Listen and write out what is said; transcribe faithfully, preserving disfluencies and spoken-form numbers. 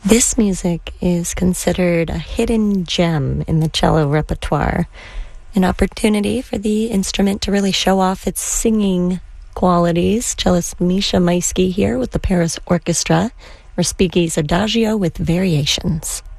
This music is considered a hidden gem in the cello repertoire, an opportunity for the instrument to really show off its singing qualities. Cellist Misha Maisky here with the Paris Orchestra, Respighi's Adagio with Variations.